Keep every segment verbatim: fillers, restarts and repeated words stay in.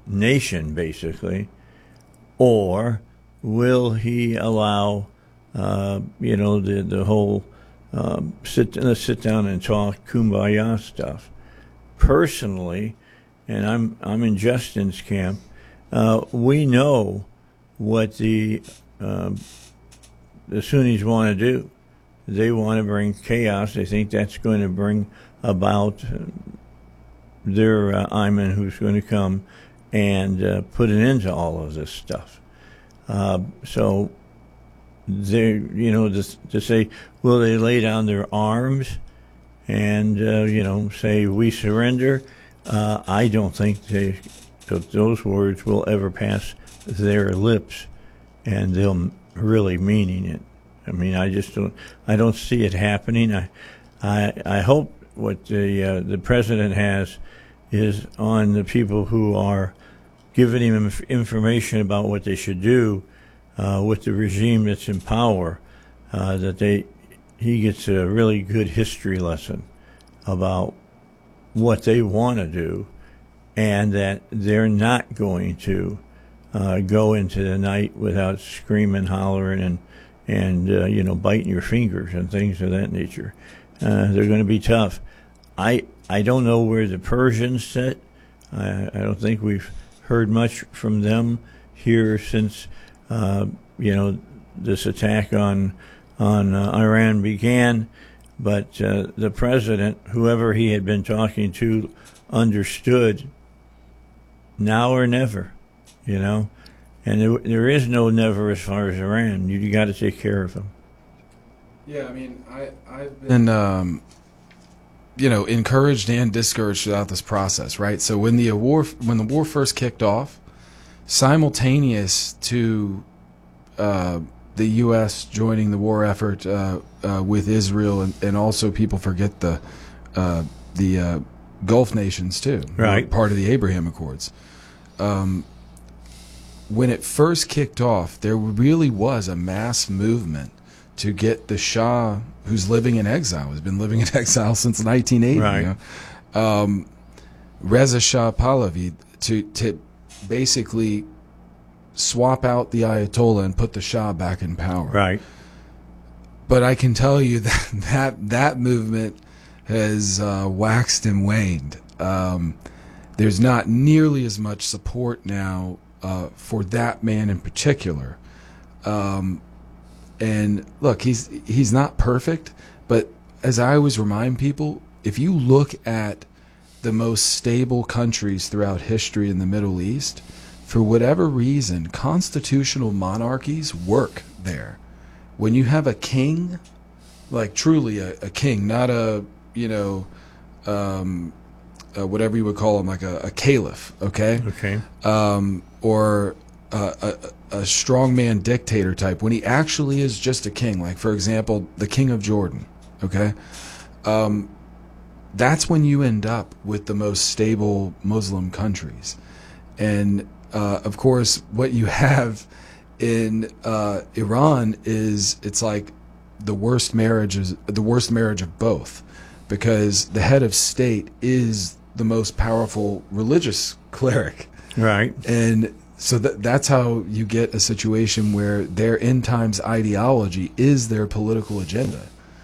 nation, basically, or will he allow, uh, you know, the the whole um, sit let's sit down and talk kumbaya stuff? Personally, and I'm I'm in Justin's camp. Uh, we know what the um, the Sunnis want to do. They want to bring chaos. They think that's going to bring about their uh, Ayman, who's going to come and uh, put an end to all of this stuff. Uh, so, they, you know, to, to say, will they lay down their arms and, uh, you know, say we surrender? Uh, I don't think they, that those words will ever pass their lips, and they'll really meaning it. I mean, I just don't. I don't see it happening. I, I, I hope what the uh, the president has is on the people who are giving him inf- information about what they should do uh, with the regime that's in power. Uh, that they he gets a really good history lesson about what they want to do, and that they're not going to uh, go into the night without screaming, hollering, and and uh, you know, biting your fingers and things of that nature. Uh, they're going to be tough. I I don't know where the Persians sit. I, I don't think we've heard much from them here since uh, you know, this attack on on uh, Iran began. But uh, the president, whoever he had been talking to, understood now or never, you know. And there, there is no never as far as Iran. You, you got to take care of them. Yeah, I mean, I, I've been, um, you know, encouraged and discouraged throughout this process, right? So when the war, when the war first kicked off, simultaneous to uh, the U S joining the war effort uh, uh, with Israel, and, and also people forget the uh, the uh, Gulf nations too, right? Part of the Abraham Accords. Um, when it first kicked off, there really was a mass movement to get the Shah, who's living in exile, has been living in exile since nineteen eighty, right. you know, um, Reza Shah Pahlavi, to to basically swap out the Ayatollah and put the Shah back in power. Right. But I can tell you that that, that movement has uh, waxed and waned. Um, there's not nearly as much support now uh, for that man in particular. Um, and look, he's he's not perfect, but as I always remind people, if you look at the most stable countries throughout history in the Middle East, for whatever reason, constitutional monarchies work there. When you have a king, like truly a, a king, not a, you know, um, uh, whatever you would call him, like a, a caliph, okay? Okay. Um, or a, a, a strongman dictator type, when he actually is just a king, like, for example, the king of Jordan, okay? Um, that's when you end up with the most stable Muslim countries. And Uh, of course, what you have in uh, Iran is it's like the worst marriage is the worst marriage of both, because the head of state is the most powerful religious cleric, right? And so that that's how you get a situation where their end times ideology is their political agenda,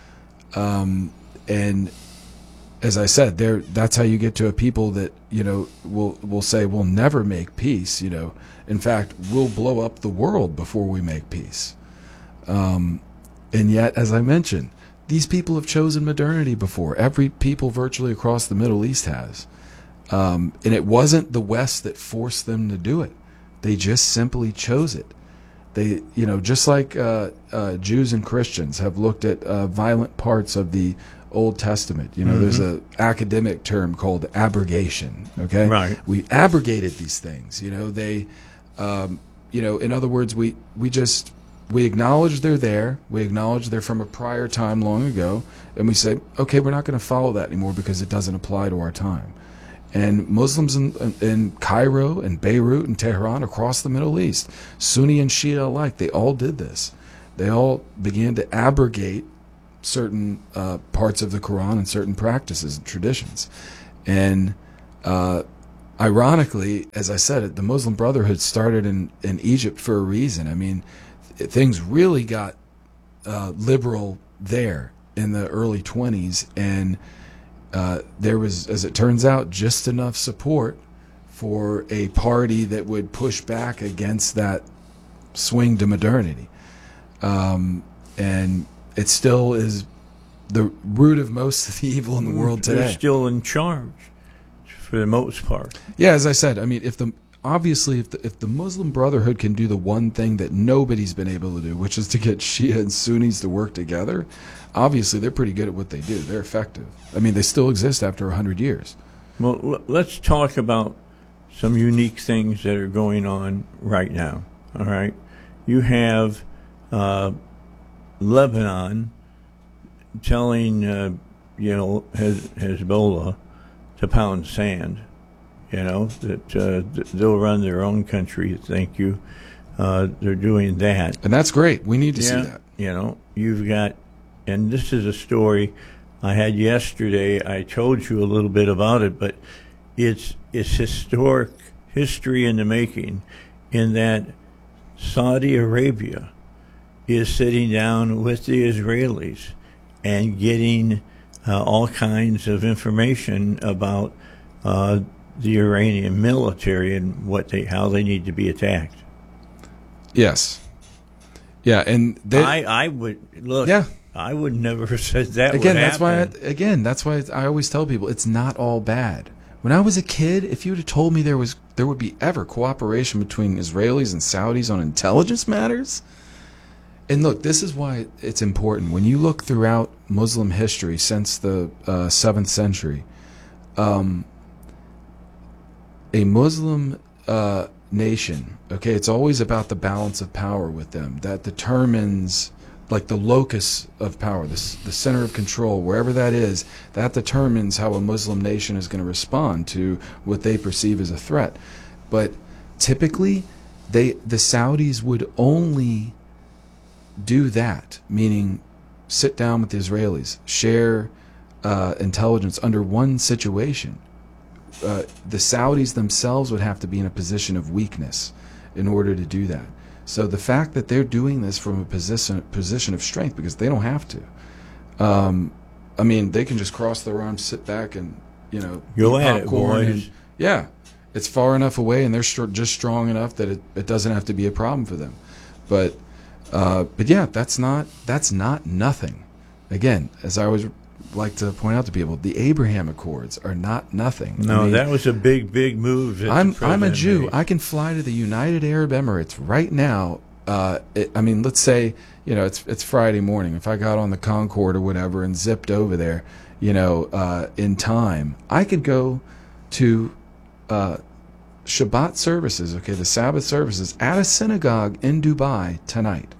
um, and as I said, there that's how you get to a people that, you know, will will say we'll never make peace. You know, in fact, we'll blow up the world before we make peace. Um, and yet, as I mentioned, these people have chosen modernity before. Every people virtually across the Middle East has, um, and it wasn't the West that forced them to do it. They just simply chose it. They, you know, just like uh, uh, Jews and Christians have looked at uh, violent parts of the Old Testament. You know, mm-hmm. There's a academic term called abrogation. Okay, right. We abrogated these things. You know, they, um, you know, in other words, we we just we acknowledge they're there. We acknowledge they're from a prior time long ago, and we say, okay, we're not going to follow that anymore because it doesn't apply to our time. And Muslims in, in Cairo and Beirut and Tehran across the Middle East, Sunni and Shia alike, they all did this. They all began to abrogate certain uh, parts of the Quran and certain practices and traditions. And uh, ironically, as I said, the Muslim Brotherhood started in, in Egypt for a reason. I mean, th- things really got uh, liberal there in the early twenties, and uh, there was, as it turns out, just enough support for a party that would push back against that swing to modernity. Um, and it still is the root of most of the evil in the world today. They're still in charge for the most part. Yeah, as I said, I mean, if the obviously if the, if the Muslim Brotherhood can do the one thing that nobody's been able to do, which is to get Shia and Sunnis to work together, obviously they're pretty good at what they do. They're effective. I mean, they still exist after a hundred years. Well, l- let's talk about some unique things that are going on right now. All right, you have uh, Lebanon telling uh, you know Hez- Hezbollah to pound sand. You know that uh, th- they'll run their own country. Thank you. Uh, they're doing that, And that's great. We need to yeah, see that. You know, you've got, and this is a story I had yesterday. I told you a little bit about it, but it's it's historic history in the making, in that Saudi Arabia is sitting down with the Israelis and getting uh, all kinds of information about uh, the Iranian military and what they how they need to be attacked. Yes. Yeah, and they, I I would look. Yeah. I would never have said that. again, would that's why. I, happen. again, that's why I always tell people it's not all bad. When I was a kid, if you would have told me there was there would be ever cooperation between Israelis and Saudis on intelligence matters, and look, this is why it's important. When you look throughout Muslim history since the uh, seventh century, um, a Muslim uh, nation, okay, it's always about the balance of power with them that determines, like the locus of power, the, the center of control, wherever that is, that determines how a Muslim nation is going to respond to what they perceive as a threat. But typically, they the Saudis would only do that, meaning sit down with the Israelis, share uh, intelligence under one situation. Uh, the Saudis themselves would have to be in a position of weakness in order to do that. So the fact that they're doing this from a position position of strength, because they don't have to. Um, I mean, they can just cross their arms, sit back, and you know, Go eat at it, popcorn. boys. And, yeah, it's far enough away, and they're str- just strong enough that it, it doesn't have to be a problem for them. But uh, but yeah, that's not that's not nothing. Again, as I always like to point out to people, the Abraham Accords are not nothing. No, I mean, that was a big, big move. that the I'm I'm a president Jew. made. I can fly to the United Arab Emirates right now. Uh, it, I mean, let's say you know it's it's Friday morning. If I got on the Concorde or whatever and zipped over there, you know, uh, in time, I could go to uh, Shabbat services. Okay, the Sabbath services at a synagogue in Dubai tonight.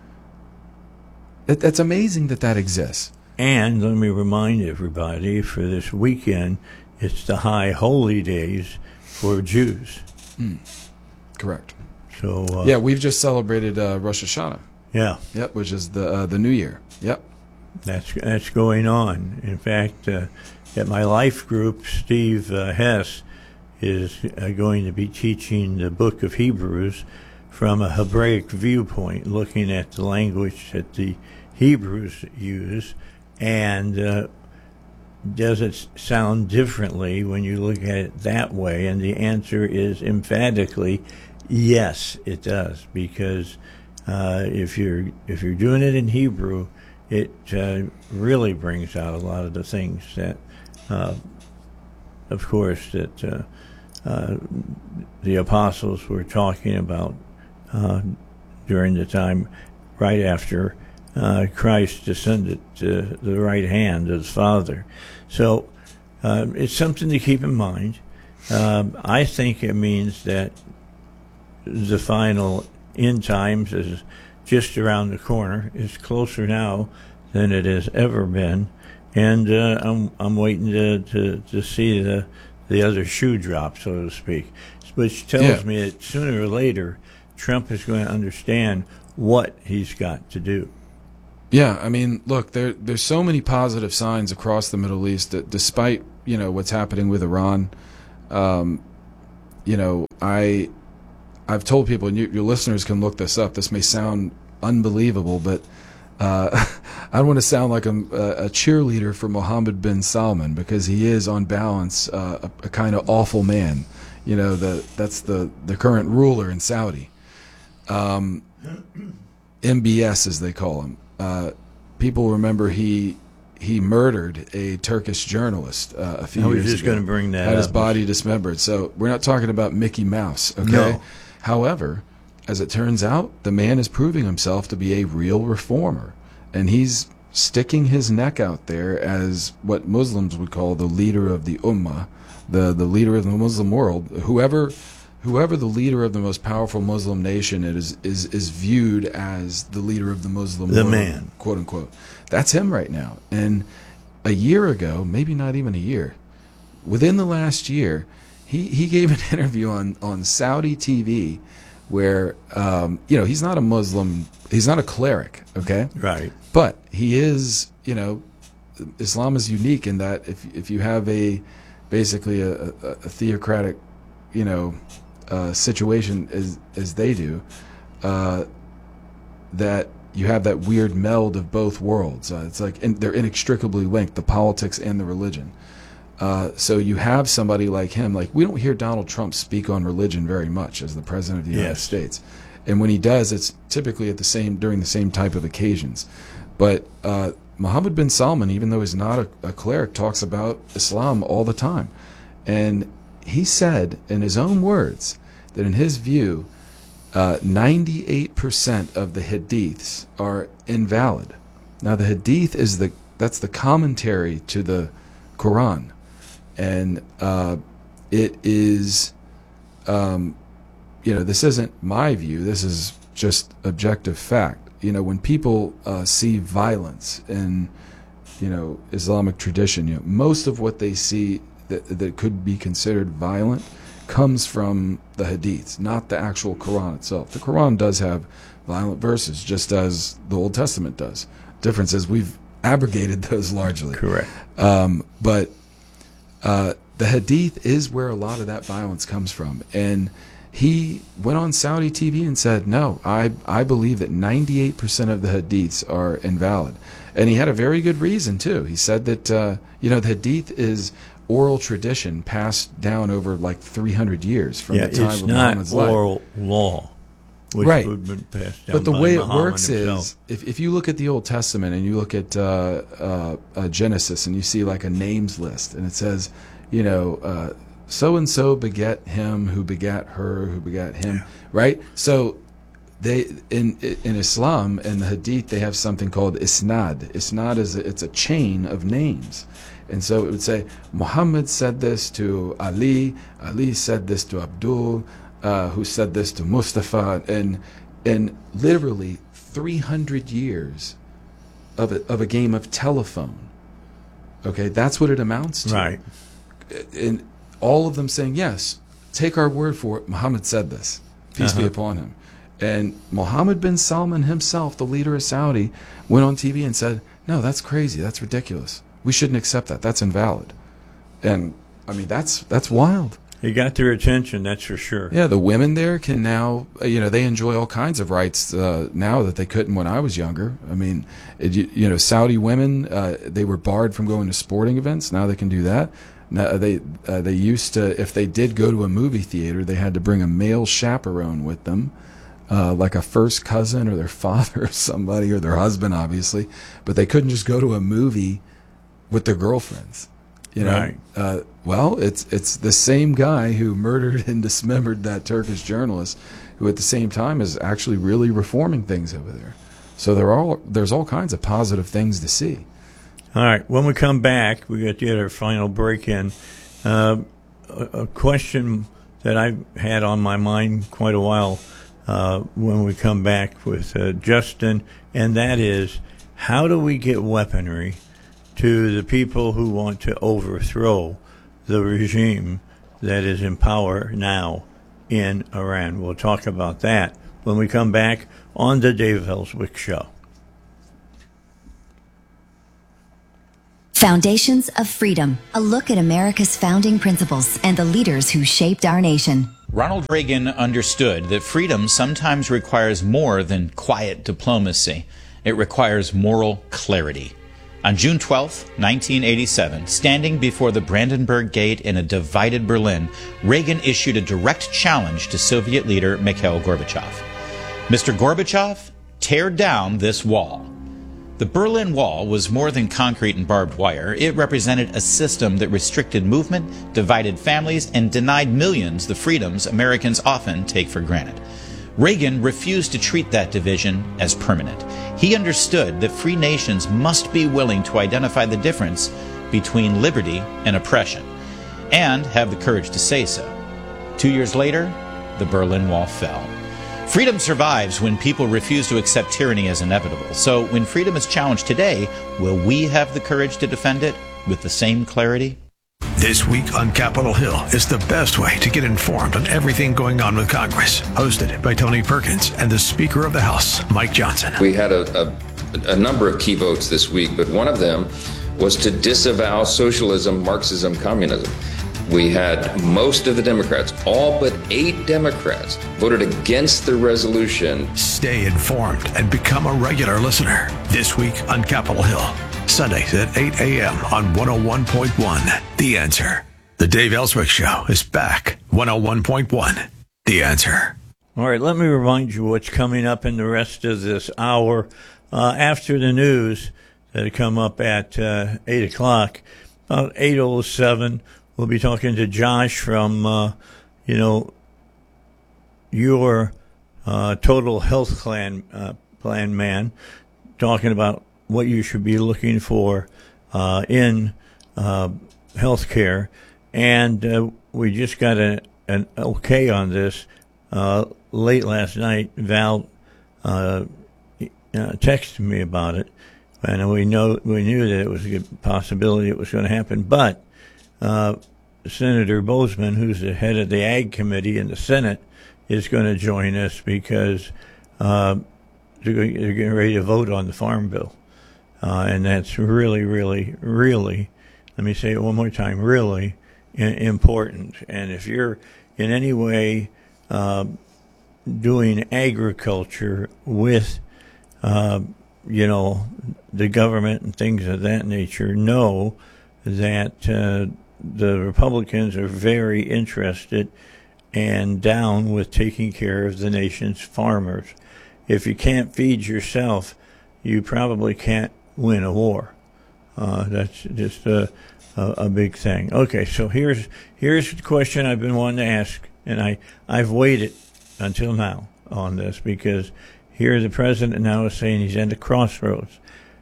It, that's amazing that that exists. And let me remind everybody, for this weekend, it's the high holy days for Jews. Correct. So uh, Yeah, we've just celebrated uh, Rosh Hashanah. yeah, Yep, which is the uh, the New Year. Yep. that's that's going on. In fact, uh, at my life group, Steve uh, Hess is uh, going to be teaching the book of Hebrews from a Hebraic viewpoint, looking at the language that the Hebrews use, and uh, does it sound differently when you look at it that way? And the answer is emphatically yes, it does, because uh, if you're if you're doing it in Hebrew, it uh, really brings out a lot of the things that, uh, of course, that uh, uh, the apostles were talking about uh, during the time right after uh, Christ descended to the right hand of the Father. So uh, it's something to keep in mind. Um, I think it means that the final end times is just around the corner. It's closer now than it has ever been, and uh, I'm I'm waiting to, to, to see the the other shoe drop, so to speak, which tells Yeah. me that sooner or later Trump is going to understand what he's got to do. Yeah, I mean, look, there there's so many positive signs across the Middle East that despite, you know, what's happening with Iran, um, you know, I, I've told people, and you, your listeners can look this up. This may sound unbelievable, but uh, I don't want to sound like I'm a, a cheerleader for Mohammed bin Salman, because he is, on balance, uh, a, a kind of awful man. You know, the that's the, the current ruler in Saudi. Um, M B S, as they call him. Uh, people remember he he murdered a Turkish journalist uh, a few I was years just ago. going to bring that had up. his body dismembered. So we're not talking about Mickey Mouse, okay? No. However, as it turns out, the man is proving himself to be a real reformer, and he's sticking his neck out there as what Muslims would call the leader of the ummah, the the leader of the Muslim world. Whoever whoever the leader of the most powerful Muslim nation is is is viewed as the leader of the Muslim The world, man. quote unquote. That's him right now. And a year ago, maybe not even a year, within the last year, he, he gave an interview on, on Saudi T V where, um, you know, he's not a Muslim, he's not a cleric, okay? Right. But he is, you know, Islam is unique in that if if you have a, basically a, a, a theocratic, you know, uh, situation as, as they do, uh, that you have that weird meld of both worlds. Uh, it's like in, they're inextricably linked, the politics and the religion. Uh, so you have somebody like him. Like, we don't hear Donald Trump speak on religion very much as the president of the United Yes. States, and when he does, it's typically at the same during the same type of occasions. But uh, Mohammed bin Salman, even though he's not a, a cleric, talks about Islam all the time, and he said in his own words that in his view, Uh, ninety-eight percent of the hadiths are invalid. Now, the hadith is the that's the commentary to the Quran, and uh, it is, um, you know, this isn't my view. This is just objective fact. You know, when people uh, see violence in, you know, Islamic tradition, you know, most of what they see that that could be considered violent comes from the hadiths, not the actual Quran itself. The Quran does have violent verses, just as the Old Testament does. Difference is we've abrogated those largely. Correct. Um, but uh, the hadith is where a lot of that violence comes from. And he went on Saudi T V and said, no, I, I believe that ninety-eight percent of the hadiths are invalid. And he had a very good reason, too. He said that, uh, you know, the hadith is oral tradition passed down over like three hundred years from Yeah, the time it's of not Muhammad's life. oral law, which Right. would have been passed down But the by way it Muhammad works himself. is, if, if you look at the Old Testament and you look at uh, uh, uh, Genesis and you see like a names list, and it says, you know, uh, so-and-so begat him who begat her who begat him, Yeah. right? So they in in Islam and the Hadith, they have something called isnad. Isnad is a, it's a chain of names. And so it would say, Muhammad said this to Ali, Ali said this to Abdul, uh, who said this to Mustafa, and and literally three hundred years of a, of a game of telephone. Okay, that's what it amounts to. Right. And all of them saying, yes, take our word for it, Muhammad said this, peace Uh-huh. be upon him. And Mohammed bin Salman himself, the leader of Saudi, went on T V and said, no, that's crazy, that's ridiculous. We shouldn't accept that. That's invalid. And, I mean, that's that's wild. It got their attention, that's for sure. Yeah, the women there can now, uh, you know, they enjoy all kinds of rights uh, now that they couldn't when I was younger. I mean, it, you, you know, Saudi women, uh, they were barred from going to sporting events. Now they can do that. Now, they uh, they used to, if they did go to a movie theater, they had to bring a male chaperone with them, uh, like a first cousin or their father or somebody, or their husband, obviously. But they couldn't just go to a movie with their girlfriends, you know. Right. Uh, well, it's it's the same guy who murdered and dismembered that Turkish journalist, who at the same time is actually really reforming things over there. So there are all, there's all kinds of positive things to see. All right. When we come back, we got to get our final break in. Uh, a, a question that I've had on my mind quite a while uh, when we come back with uh, Justin, and that is, how do we get weaponry to the people who want to overthrow the regime that is in power now in Iran? We'll talk about that when we come back on the Dave Ellswick Show. Foundations of Freedom, a look at America's founding principles and the leaders who shaped our nation. Ronald Reagan understood that freedom sometimes requires more than quiet diplomacy. It requires moral clarity. On June twelfth, nineteen eighty-seven, standing before the Brandenburg Gate in a divided Berlin, Reagan issued a direct challenge to Soviet leader Mikhail Gorbachev. Mister Gorbachev, tear down this wall. The Berlin Wall was more than concrete and barbed wire. It represented a system that restricted movement, divided families, and denied millions the freedoms Americans often take for granted. Reagan refused to treat that division as permanent. He understood that free nations must be willing to identify the difference between liberty and oppression, and have the courage to say so. Two years later, the Berlin Wall fell. Freedom survives when people refuse to accept tyranny as inevitable. So when freedom is challenged today, will we have the courage to defend it with the same clarity? This week on Capitol Hill is the best way to get informed on everything going on with Congress. Hosted by Tony Perkins and the Speaker of the House, Mike Johnson. We had a, a, a number of key votes this week, but one of them was to disavow socialism, Marxism, communism. We had most of the Democrats, all but eight Democrats, voted against the resolution. Stay informed and become a regular listener. This week on Capitol Hill. Sundays at eight a.m. on one oh one point one. The Answer. The Dave Ellswick Show is back. one oh one point one. The Answer. All right, let me remind you what's coming up in the rest of this hour. Uh, after the news that come up at uh, eight o'clock, about eight oh seven, we'll be talking to Josh from, uh, you know, your uh, Total Health Plan, uh, plan man, talking about what you should be looking for uh, in uh, healthcare. And uh, we just got a, an okay on this uh, late last night. Val uh, uh, texted me about it, and we know we knew that it was a good possibility it was going to happen. But uh, Senator Bozeman, who's the head of the Ag Committee in the Senate, is going to join us because uh, they're getting ready to vote on the Farm Bill. Uh, and that's really, really, really, let me say it one more time, really I- important. And if you're in any way uh, doing agriculture with, uh, you know, the government and things of that nature, know that uh, the Republicans are very interested and down with taking care of the nation's farmers. If you can't feed yourself, you probably can't win a war. Uh, that's just a, a, a big thing. Okay, so here's here's the question I've been wanting to ask, and I, I've waited until now on this because here the president now is saying he's at the crossroads.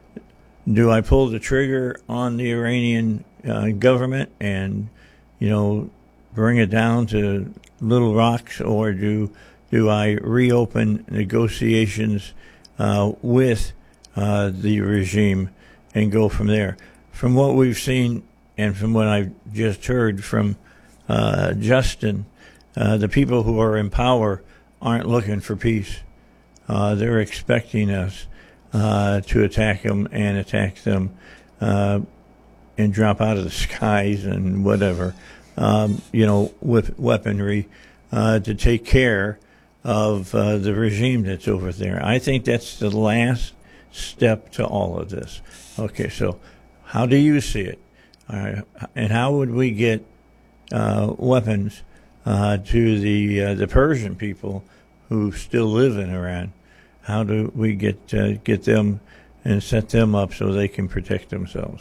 Do I pull the trigger on the Iranian uh, government and, you know, bring it down to little rocks, or do do I reopen negotiations uh, with Uh, the regime and go from there? From what we've seen and from what I've just heard from uh, Justin, uh, the people who are in power aren't looking for peace. Uh, they're expecting us uh, to attack them and attack them uh, and drop out of the skies and whatever, um, you know, with weaponry uh, to take care of uh, the regime that's over there. I think that's the last step to all of this. Okay, so how do you see it? Uh, and how would we get uh, weapons uh, to the uh, the Persian people who still live in Iran? How do we get uh, get them and set them up so they can protect themselves?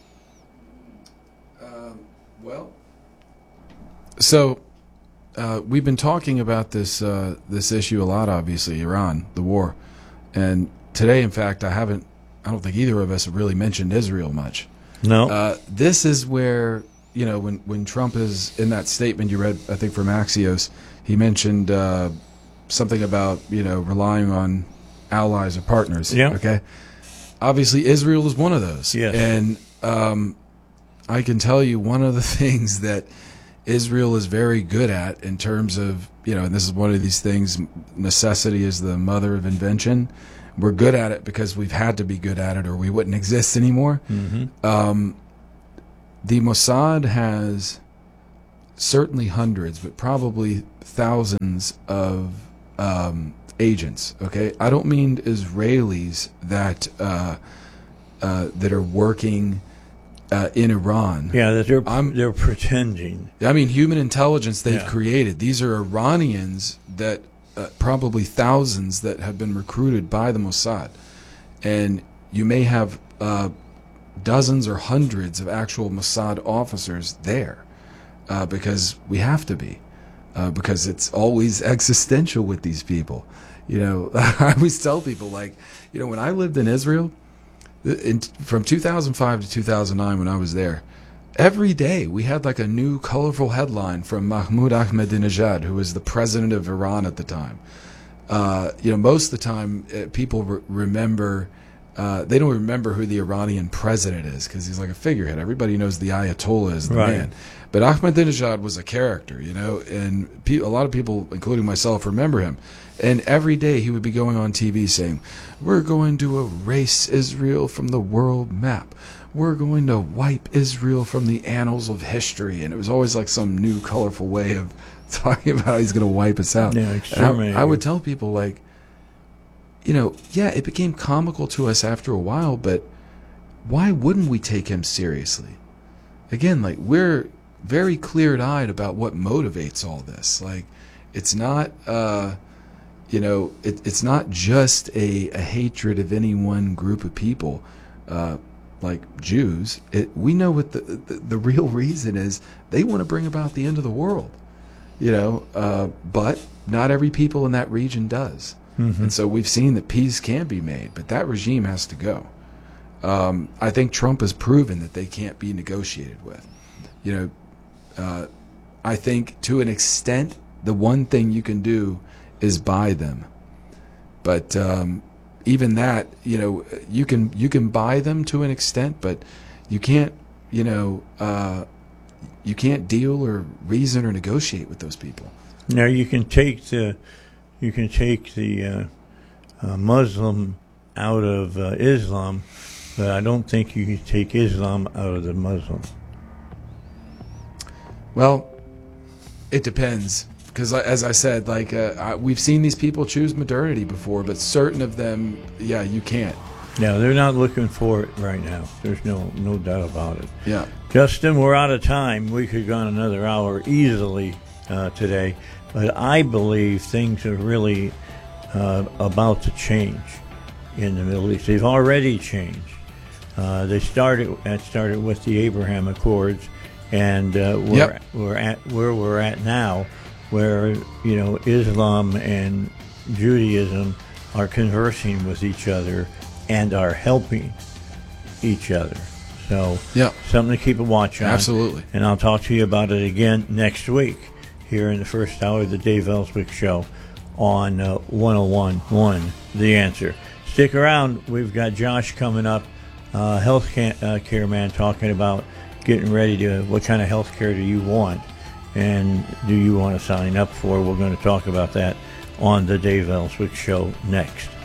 Um, well, so uh, we've been talking about this uh, this issue a lot. Obviously, Iran, the war, and today, in fact, I haven't, I don't think either of us have really mentioned Israel much. No. Uh, this is where, you know, when, when Trump is in that statement you read, I think, from Axios, he mentioned uh, something about, you know, relying on allies or partners. Yeah. Okay. Obviously, Israel is one of those. Yes. And um, I can tell you one of the things that Israel is very good at in terms of, you know, and this is one of these things, necessity is the mother of invention. We're good at it because we've had to be good at it or we wouldn't exist anymore. Mm-hmm. Um, the Mossad has certainly hundreds, but probably thousands of um, agents. Okay, I don't mean Israelis that uh, uh, that are working uh, in Iran. Yeah, that they're I'm- they're pretending. I mean human intelligence they've Yeah. created. These are Iranians that uh, probably thousands that have been recruited by the Mossad, and you may have uh, dozens or hundreds of actual Mossad officers there uh, because we have to be. Uh, because it's always existential with these people. You know, I always tell people, like, you know, when I lived in Israel, in, from two thousand five to two thousand nine, when I was there, every day we had like a new colorful headline from Mahmoud Ahmadinejad, who was the president of Iran at the time. Uh, you know, most of the time, uh, people re- remember. Uh, they don't remember who the Iranian president is because he's like a figurehead. Everybody knows the Ayatollah is the Right. man. But Ahmadinejad was a character, you know, and pe- a lot of people, including myself, remember him. And every day he would be going on T V saying, "We're going to erase Israel from the world map. We're going to wipe Israel from the annals of history." And it was always like some new, colorful way of talking about how he's going to wipe us out. Yeah, And exterminate I, I would you. tell people, like, you know, yeah, it became comical to us after a while, but why wouldn't we take him seriously? Again, like, we're very clear-eyed about what motivates all this. Like, it's not, uh, you know, it, it's not just a, a hatred of any one group of people, uh, like Jews. It, we know what the, the the real reason is. They want to bring about the end of the world, you know, uh, but not every people in that region does. And so we've seen that peace can be made, but that regime has to go. Um, I think Trump has proven that they can't be negotiated with. You know, uh, I think to an extent, the one thing you can do is buy them. But um, even that, you know, you can you can buy them to an extent, but you can't, you know, uh, you can't deal or reason or negotiate with those people. Now you can take the you can take the uh, uh, Muslim out of uh, Islam, but I don't think you can take Islam out of the Muslim. Well, it depends. Because as I said, like uh, I, we've seen these people choose modernity before, but certain of them, yeah, you can't. No, they're not looking for it right now. There's no no doubt about it. Yeah. Justin, we're out of time. We could go on another hour easily uh, today, but I believe things are really uh, about to change in the Middle East. They've already changed. Uh, they started it started with the Abraham Accords, and uh, we're Yep. we're at where we're at now, where you know Islam and Judaism are conversing with each other and are helping each other. So Yeah. something to keep a watch on. Absolutely. And I'll talk to you about it again next week here in the first hour of the Dave Ellswick Show on uh, one oh one point one The Answer. Stick around. We've got Josh coming up, uh, health ca- uh, care man, talking about getting ready to, what kind of health care do you want and do you want to sign up for? We're going to talk about that on the Dave Ellswick Show next.